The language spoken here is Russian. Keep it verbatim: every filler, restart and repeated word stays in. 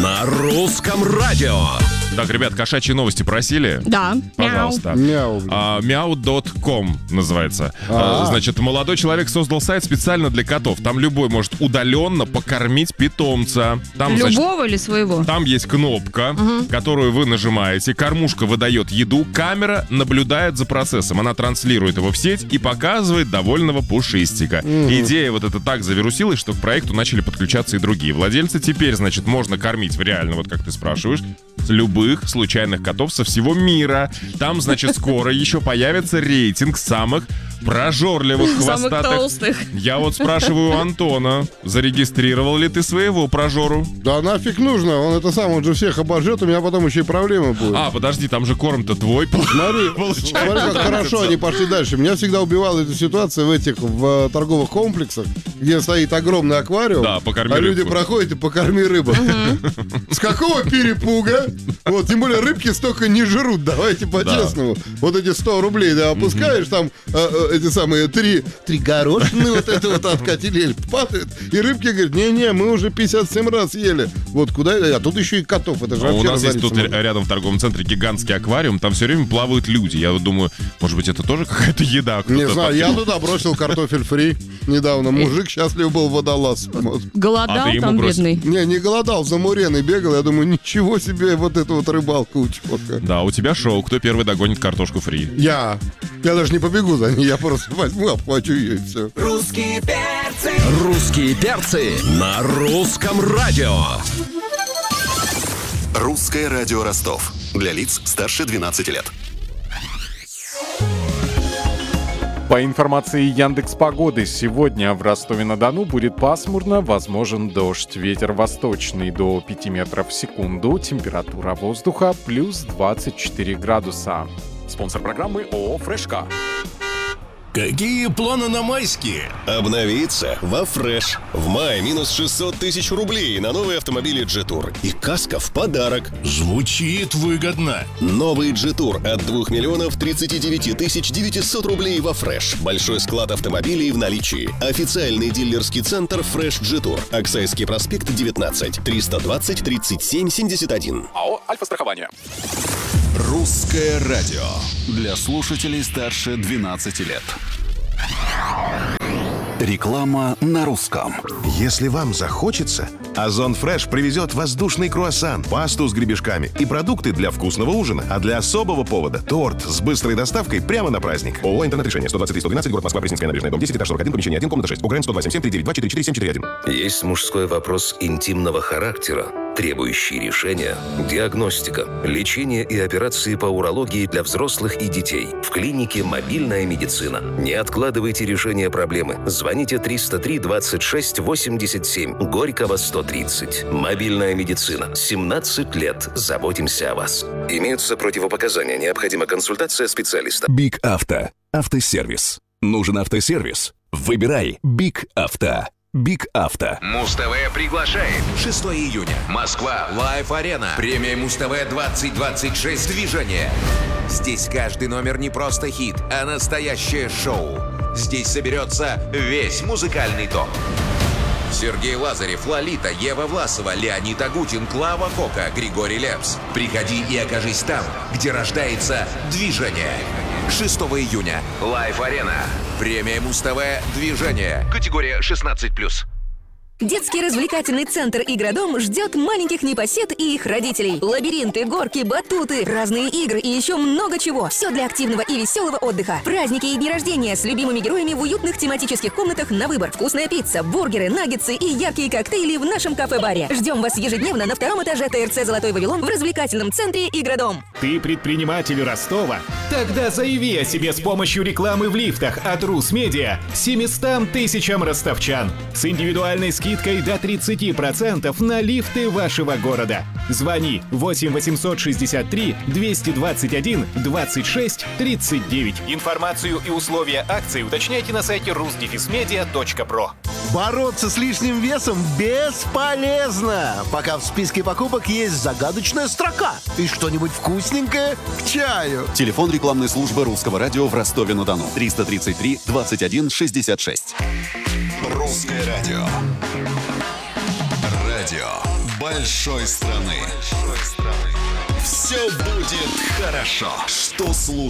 на русском радио. Так, ребят, кошачьи новости просили? Да. Пожалуйста. Мяу. А, мяу точка ком называется. А-а-а. А, значит, молодой человек создал сайт специально для котов. Там любой может удаленно покормить питомца. Там, значит, Любого или своего? там есть кнопка, Угу. которую вы нажимаете. Кормушка выдает еду. Камера наблюдает за процессом. Она транслирует его в сеть и показывает довольного пушистика. Угу. Идея вот эта так завирусилась, что к проекту начали подключаться и другие владельцы. Теперь, значит, можно кормить реально, вот как ты спрашиваешь, любых случайных котов со всего мира. Там, значит, скоро еще появится рейтинг самых прожорливых, Самых хвостатых. толстых. Я вот спрашиваю у Антона, зарегистрировал ли ты своего прожору? Да нафиг нужно, он это сам, он же всех обожрет, у меня потом еще и проблемы будут. А, подожди, там же корм-то твой. Смотри, Получается. смотри, как хорошо они пошли дальше. Меня всегда убивала эта ситуация в этих в э, торговых комплексах, где стоит огромный аквариум, Да, покорми а люди рыбку. проходят и покорми рыбу. С какого перепуга? Вот, тем более рыбки столько не жрут, давайте по-честному. Вот эти сто рублей, да, опускаешь, там э, э, эти самые три, три горошины вот это вот откатили, падают, и рыбки говорят, не-не, мы уже пятьдесят семь раз ели. Вот куда, а тут еще и котов, это же А у вообще нас есть разориться тут можно. рядом в торговом центре гигантский аквариум, там все время плавают люди. Я вот думаю, может быть, это тоже какая-то еда? Не Кто-то знаю, я подкинул? туда бросил картофель фри недавно. Мужик счастлив был, водолаз. Вот. Голодал А ты ему там, бросил? бедный. Не, не голодал, за муреной бегал. Я думаю, ничего себе вот эта вот рыбалка у чувака. Да, у тебя шоу «Кто первый догонит картошку фри». Я. Я даже не побегу за ней, я просто возьму, обхвачу ее и все. Русские перцы. Русские перцы на русском радио. Русское радио Ростов. Для лиц старше двенадцати лет. По информации Яндекс.Погоды, сегодня в Ростове-на-Дону будет пасмурно, возможен дождь. Ветер восточный до пяти метров в секунду. Температура воздуха плюс двадцать четыре градуса. Спонсор программы ООО «Фрешка». Какие планы на майские? Обновиться во Фреш. В мае минус шестьсот тысяч рублей на новые автомобили G-Tour. И каска в подарок. Звучит выгодно. Новый G-Tour от двух миллионов тридцати девяти тысяч девятисот рублей во Фреш. Большой склад автомобилей в наличии. Официальный дилерский центр Фреш G-Tour. Аксайский проспект девятнадцать. триста двадцать тридцать семь семьдесят один. АО «Альфа-страхование». Русское радио. Для слушателей старше двенадцати лет. Реклама на русском. Если вам захочется, Озон Фреш привезет воздушный круассан, пасту с гребешками и продукты для вкусного ужина. А для особого повода – торт с быстрой доставкой прямо на праздник. ООО «Интернет-решение». сто двадцать три сто двенадцать, город Москва, Пресненская набережная, дом десять, этаж сорок один, помещение один, комната шесть. УГРН сто два семь семь три девять два четыре четыре семь четыре один. Есть мужской вопрос интимного характера, требующий решения, диагностика, лечение и операции по урологии для взрослых и детей. В клинике «Мобильная медицина». Не откладывайте решение проблемы. Звоните триста три двадцать шесть восемьдесят семь, Горького сто тридцать. «Мобильная медицина». семнадцать лет. Заботимся о вас. Имеются противопоказания. Необходима консультация специалиста. Биг Авто. Автосервис. Нужен автосервис? Выбирай Биг Авто. Биг Авто. Муз-ТВ приглашает. шестого июня. Москва. Лайв-арена. Премия Муз-ТВ двадцать двадцать шесть. Движение. Здесь каждый номер не просто хит, а настоящее шоу. Здесь соберется весь музыкальный топ. Сергей Лазарев, Лолита, Ева Власова, Леонид Агутин, Клава Кока, Григорий Лепс. Приходи и окажись там, где рождается движение. шестого июня. Лайв-арена. Премия Муз-ТВ «Движение». Категория шестнадцать плюс. Детский развлекательный центр «Игродом» ждет маленьких непосед и их родителей. Лабиринты, горки, батуты, разные игры и еще много чего. Все для активного и веселого отдыха. Праздники и дни рождения с любимыми героями в уютных тематических комнатах на выбор. Вкусная пицца, бургеры, наггетсы и яркие коктейли в нашем кафе-баре. Ждем вас ежедневно на втором этаже ТРЦ «Золотой Вавилон» в развлекательном центре «Игродом». Ты предприниматель Ростова? Тогда заяви о себе с помощью рекламы в лифтах от Русмедиа семьстам тысячам ростовчан с индивидуальной скидкой до тридцати процентов на лифты вашего города. Звони восемь восемьсот шестьдесят три двести двадцать один двадцать шесть тридцать девять. Информацию и условия акции уточняйте на сайте рус дефис медиа точка про. Бороться с лишним весом бесполезно, пока в списке покупок есть загадочная строка и что-нибудь вкусненькое к чаю. Телефон рекламной службы Русского радио в Ростове-на-Дону. триста тридцать три двадцать один шестьдесят шесть. Русское радио. Радио большой страны. Все будет хорошо. Что слушать?